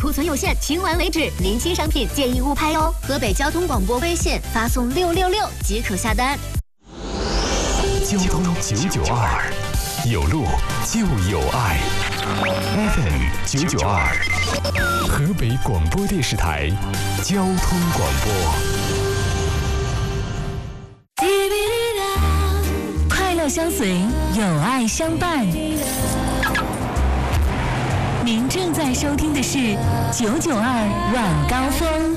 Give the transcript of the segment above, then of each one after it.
库存有限，清完为止。临清商品建议勿拍哦。河北交通广播微信发送666即可下单。 交通992，有路就有爱。FM 992，河北广播电视台交通广播。 快乐相随，有爱相伴。您正在收听的是992晚高峰。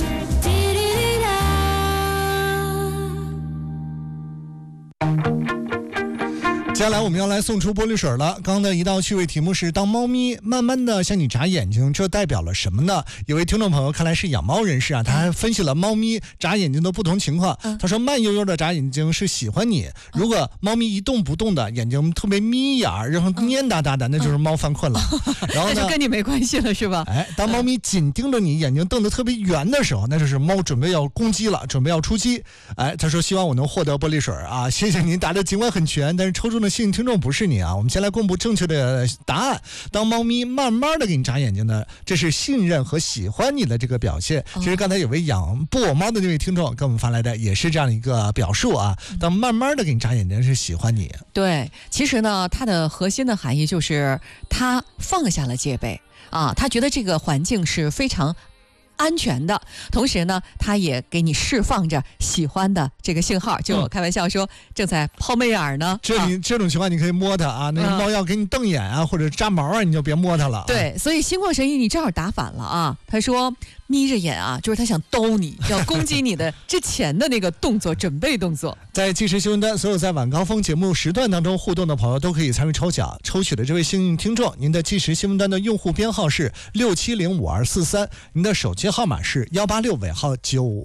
接下来我们要来送出玻璃水了。刚刚的一道趣味题目是：当猫咪慢慢的向你眨眼睛，这代表了什么呢？有位听众朋友看来是养猫人士啊，他还分析了猫咪眨眼睛的不同情况。他说慢悠悠的眨眼睛是喜欢你，如果猫咪一动不动的，眼睛特别眯眼儿，然后蔫哒哒的，那就是猫犯困了。然后呢， 那就跟你没关系了是吧？ 当猫咪紧盯着你，眼睛瞪得特别圆的时候，那就是猫准备要攻击了，准备要出击。他说希望我能获得玻璃水啊，谢谢您答的尽管很全，但是抽中的幸运听众不是你啊。我们先来公布正确的答案。当猫咪慢慢的给你眨眼睛呢，这是信任和喜欢你的这个表现。其实刚才有位养布偶猫的那位听众给我们发来的也是这样的一个表述啊，当慢慢的给你眨眼睛是喜欢你。 对，其实呢它的核心的含义就是他放下了戒备啊，他觉得这个环境是非常安全的，同时呢他也给你释放着喜欢的这个信号，就我开玩笑说正在抛媚眼呢。 这种情况你可以摸它啊，那个猫要给你瞪眼啊或者扎毛啊，你就别摸它了。 对，所以心旷神怡你正好打反了啊。他说眯着眼啊，就是他想兜你，要攻击你的之前的那个动作，准备动作。 在即时新闻端，所有在晚高峰节目时段当中互动的朋友都可以参与抽奖，抽取的这位幸运听众，您的即时新闻端的用户编号是6705243，您的手机号码是186尾号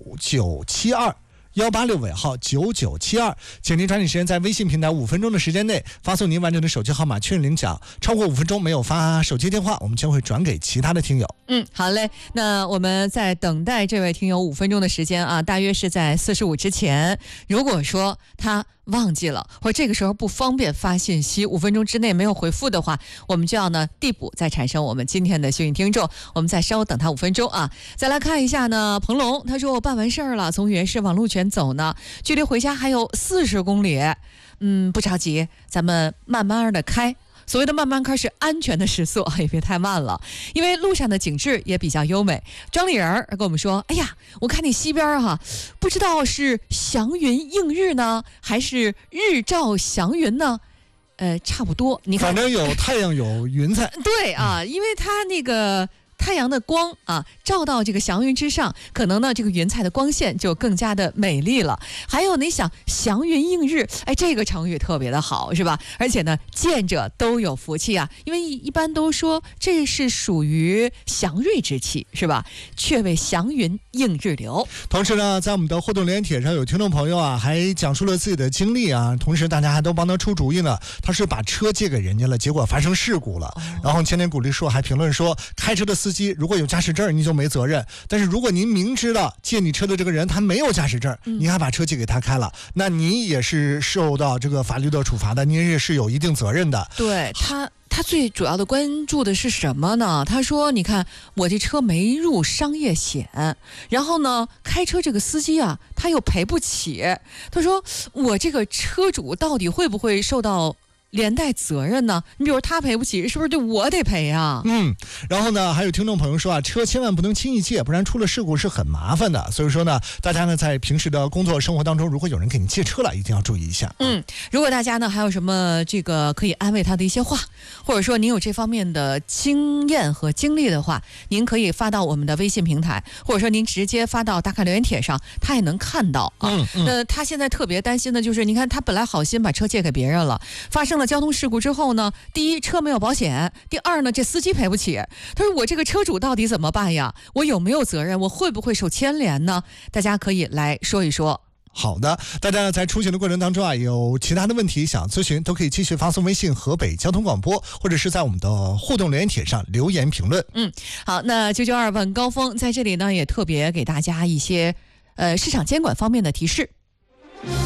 9972。186尾号9972，请您抓紧时间在微信平台5分钟的时间内发送您完整的手机号码确认领奖，超过5分钟没有发手机电话，我们将会转给其他的听友。 好嘞，那我们在等待这位听友5分钟的时间啊，大约是在45之前。如果说他忘记了，或者这个时候不方便发信息，5分钟之内没有回复的话，我们就要呢递补再产生我们今天的幸运听众，我们再稍等他5分钟啊。再来看一下呢，彭龙他说我办完事儿了，从原市往鹿泉走呢，距离回家还有40公里。不着急，咱们慢慢的开。所谓的慢慢开是安全的时速，也别太慢了，因为路上的景致也比较优美。庄里人跟我们说，哎呀，我看你西边不知道是祥云映日呢，还是日照祥云呢？差不多，你看， 反正有太阳有云彩。 对啊，因为它那个太阳的光啊照到这个祥云之上，可能呢这个云彩的光线就更加的美丽了。还有你想祥云映日，这个成语特别的好是吧？而且呢见者都有福气啊，因为一般都说这是属于祥瑞之气是吧？却为祥云映日流。 同时呢，在我们的互动留言帖上有听众朋友啊还讲述了自己的经历啊，同时大家还都帮他出主意呢。他是把车借给人家了，结果发生事故了。然后千年鼓励树还评论说，开车的司机如果有驾驶证你就没责任，但是如果您明知道借你车的这个人他没有驾驶证，你还把车借给他开了，那你也是受到这个法律的处罚的，你也是有一定责任的。 对，他最主要的关注的是什么呢？他说你看我这车没入商业险，然后呢开车这个司机啊他又赔不起，他说我这个车主到底会不会受到连带责任呢？你比如他赔不起，是不是对我得赔啊？ 然后呢还有听众朋友说啊，车千万不能轻易借，不然出了事故是很麻烦的。所以说呢大家呢在平时的工作生活当中，如果有人给你借车了，一定要注意一下。 如果大家呢还有什么这个可以安慰他的一些话，或者说您有这方面的经验和经历的话，您可以发到我们的微信平台，或者说您直接发到大咖留言帖上，他也能看到啊。他现在特别担心的就是，你看他本来好心把车借给别人了，发生了交通事故之后呢，第一车没有保险，第二呢这司机赔不起。他说我这个车主到底怎么办呀？我有没有责任？我会不会受牵连呢？大家可以来说一说。 好的，大家在出行的过程当中啊，有其他的问题想咨询，都可以继续发送微信河北交通广播，或者是在我们的互动留言帖上留言评论。 好，那992晚高峰在这里呢，也特别给大家一些市场监管方面的提示。